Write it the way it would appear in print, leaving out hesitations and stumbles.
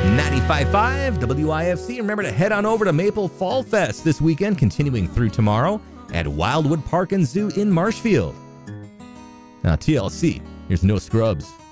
95.5 WIFC. Remember to head on over to Maple Fall Fest this weekend, continuing through tomorrow at Wildwood Park and Zoo in Marshfield. Now, TLC, here's No Scrubs.